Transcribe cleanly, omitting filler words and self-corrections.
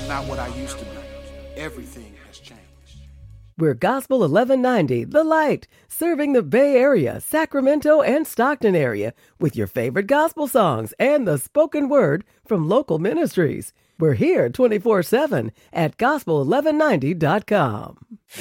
not what I used to be. Everything has changed. We're Gospel 1190, The Light, serving the Bay Area, Sacramento, and Stockton area with your favorite gospel songs and the spoken word from local ministries. We're here 24/7 at gospel1190.com.